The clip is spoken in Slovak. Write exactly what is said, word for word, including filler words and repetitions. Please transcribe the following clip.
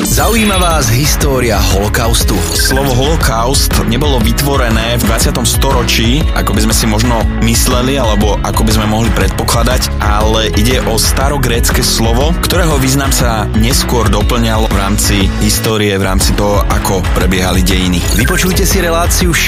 Zaujíma vás história holokaustu? Slovo holokaust nebolo vytvorené v dvadsiatom storočí, ako by sme si možno mysleli, alebo ako by sme mohli predpokladať, ale ide o starogrécke slovo, ktorého význam sa neskôr doplňal v rámci histórie, v rámci toho, ako prebiehali dejiny. Vypočujte si reláciu